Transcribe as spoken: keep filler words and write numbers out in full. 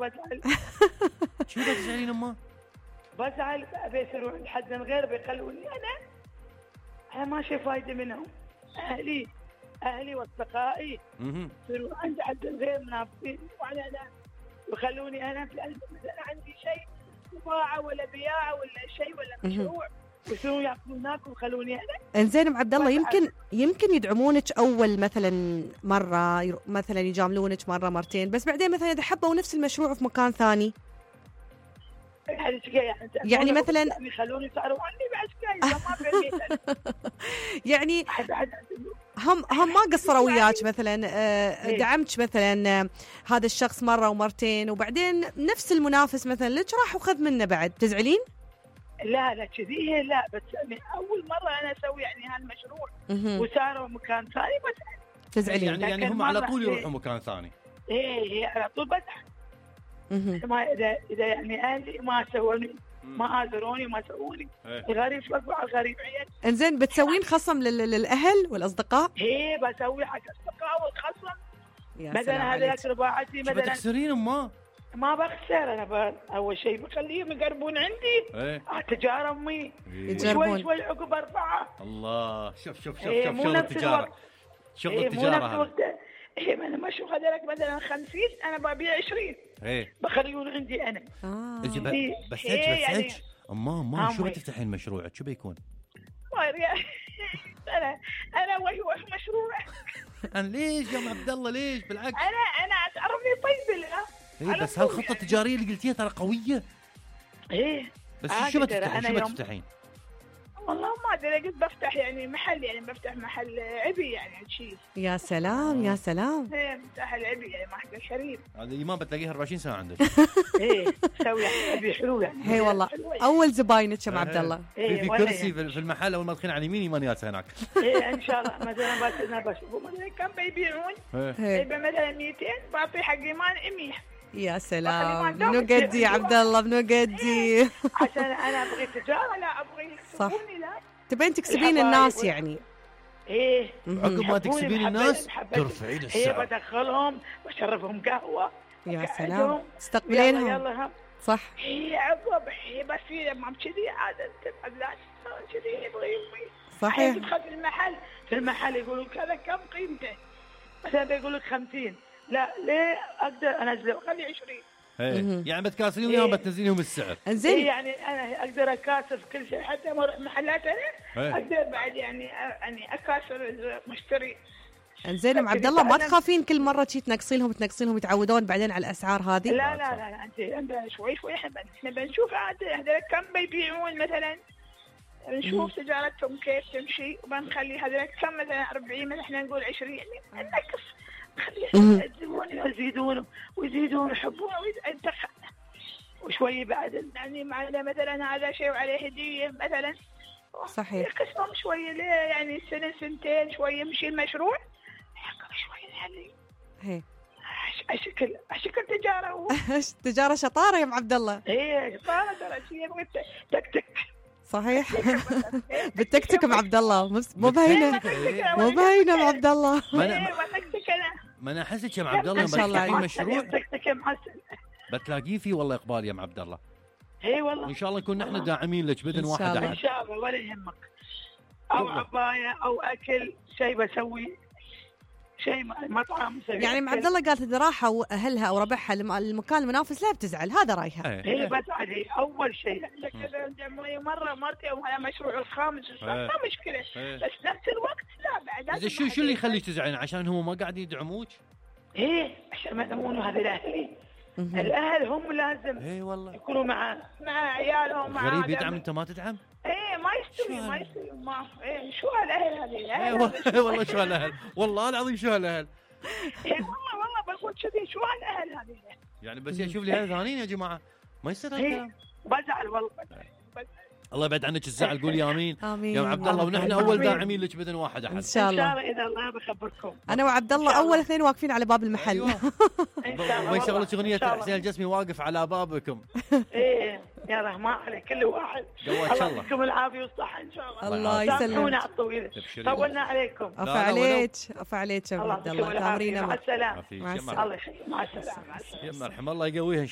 بزعل. شو بتزعلين أمه؟ بزعل بيصيروا عند حد من غير بيخلوني أنا أنا ما شي فايدة منهم. أهلي أهلي وأصدقائي يصيروا عند حد من غير منافسين وأنا لا يخلوني أنا في القلب مثلا عندي شيء بضاعة ولا بياعة ولا شيء ولا مشروع ويصيروا ياكلوناك ويخلوني أنا. إنزين أم عبد الله، يمكن يمكن يدعمونك أول مثلا مرة، مثلا يجاملونك مرة مرتين، بس بعدين مثلا إذا حبوا نفس المشروع في مكان ثاني يعني مثلا يخلوني يسعروا عني بعد شوي ما في يعني هم هم ما قصروا وياك مثلا دعمتك مثلا هذا الشخص مرة ومرتين وبعدين نفس المنافس مثلا لك راح وخذ منه بعد، تزعلين؟ لا لا كذي لا، بس يعني أول مرة أنا أسوي يعني هالمشروع وساروا مكان ثاني بس تزعلين يعني يعني هم على طول يروحوا مكان ثاني. إيه إيه على طول بزعل. ما إذا إذا يعني أهلي ما سووني ما آذروني ما سووني الغريب شوفوا على الغريب عيال. إنزين بتسوين خصم للأهل والأصدقاء؟ إيه بسوي حق الأصدقاء والخصم. مثلا هذا رباعتي مثلا بتخسرين أمه؟ ما بخسر أنا. أول شيء بخليهم يقربون عندي. ايه تجارة أمي يجربون شوي شوي عقب أربعة. الله شوف شوف شوف إيه شوف شغل التجارة شغل إيه التجارة هذا. إيه أنا ما شو هذلك مثلا خمسين أنا ببيع عشرين. إيه بخليهم عندي أنا. آه. إيه بس هيك بس يعني هيك أمه ما شو بتفتحين مشروعك شو بيكون؟ ما أنا أنا ويوح مشروع. أنا ليش يا أم عبد الله ليش بالعكس؟ أنا أنا أتعرفني طيب لها. إيه بس هالخطة التجارية اللي قلتيها ترى قوية. إيه بس شو بتفتحين شو بتفتحين؟ والله ما أدري قلت بفتح يعني محل يعني بفتح محل عبي يعني شيء. يا سلام يا سلام. إيه بفتح العبي يعني محل شريف. هذا الإمام بتلاقيها أربعة وعشرين ساعة عندك. إيه سوي عبي حلو يعني. هي والله أول زباينك يا عبد الله. في في كرسي في المحل أول ما تدخلين على اليمين إيمان ياسر هناك. إيه إن شاء الله مثلا بس أنا بشوفه مثلا كم بيبيعون. يبيع مثلا مئتين بعطي حق إيمان مية. يا سلام منو قدي يا عبد الله منو قدي. عشان انا ابغي تجاره لا ابغي صح تبين تكسبين الناس يعني. ايه عقب ما تكسبين الناس ترفعين السعر. ايه بدخلهم واشربهم قهوه. يا سلام تستقبلينهم. يلا صح. هي عقب هي بس هي ما كذي عاده تبعد لا كذي يبغى يمي. صحيح. تدخل في المحل في المحل يقولوا كذا كم قيمته مثلا بيقولوا لك خمسين لا ليه اقدر انزله خلي عشرين. ايه يعني بتكاسرين وياهم بتنزليهم السعر. انزين إيه يعني انا اقدر اكاسر كل شيء حتى ما اروح محلات انا ايه. اقدر بعد يعني يعني اكاسر المشتري. انزين ام عبد الله ما تخافين كل مره شي تنقصينهم تنقصينهم يتعودون بعدين على الاسعار هذه؟ لا لا لا انت عندنا شوي شوي احنا بنشوف عاد هذول كم بيبيعون مثلا نشوف تجارتهم كيف تمشي وبنخلي هذول كم مثلا أربعين مثلا احنا نقول عشرين يعني نقص خليه يزيدون ويزيدون ويزيدون يحبون ويدخل وشوي بعد يعني معنا مثلا هذا شيء وعليه هدية مثلا صحيح يقسمهم شوية ليه يعني سنة سنتين شوية يمشي المشروع يحقق شوية يعني هي أشكل أشكل تجارة هو تجارة شطارة يا ام عبد الله. إيه شطارة ترى شيء تكتك صحيح بالتكتك ام عبد الله مو باينه مو باينه ام عبد الله. ما انا احسك يا ام عبد الله بتفتحين مشروع بتلاقيه فيه والله اقبال يا ام عبد الله. اي والله ان شاء الله نكون نحن داعمين لك بدن واحد احد ان شاء الله ولا يهمك. او عبايه او اكل شيء بسوي شيء مطعم مسوي يعني ام عبد الله قالت اذا راحوا اهلها او ربعها المكان المنافس لا بتزعل هذا رايها. هي بزعل هي اول شيء كذا مره مرتين وهذا مشروع الخامس ما مشكله بس نفس الوقت لا بعد. اذا شو شو اللي يخليك تزعلين عشان هم ما قاعدين يدعموك؟ ايه عشان ما يدعمون هذا الاهل. الاهل هم لازم اي والله يكونوا مع مع عيالهم. مع غريب يدعم انت ما تدعم؟ ايه ما يستوي ما يستوي ما ايه شو هالاهل هذه والله شو هالاهل والله العظيم شو هالاهل. ايه والله والله بقول كذي شو هالاهل هذه يعني بس اشوف لي هذا ثانيين يا جماعه ما يصير هالكلام. بزعل والله بزعل. الله يبعد عنك الزعل قولي امين. امين يا عبد الله ونحن اول داعمين لك باذن واحد احد ان شاء الله. ان شاء الله اذا الله بخبركم. انا وعبد الله اول اثنين واقفين على باب المحل. ما يشغلوا اغنيه حسين الجسمي واقف على بابكم. ايه يا رحمن على كل واحد. الله يعطيكم العافيه والصحه ان شاء الله. الله يسلمك. على الطويل طولنا عليكم. عفا عليك عفا عليك يا عبد الله تامرينا. مع السلامه. مع السلامه. الله يحييك مع السلامه. يا مرحبا الله يقويها.